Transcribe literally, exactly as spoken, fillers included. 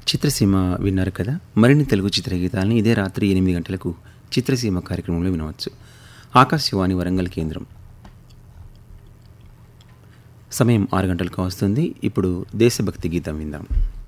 చిత్రసీమ విన్నారు కదా. మరిన్ని తెలుగు చిత్రగీతాలని ఇదే రాత్రి ఎనిమిది గంటలకు చిత్రసీమ కార్యక్రమంలో వినవచ్చు. ఆకాశవాణి వరంగల్ కేంద్రం. సమయం ఆరు గంటలకు వస్తుంది. ఇప్పుడు దేశభక్తి గీతం విందాం.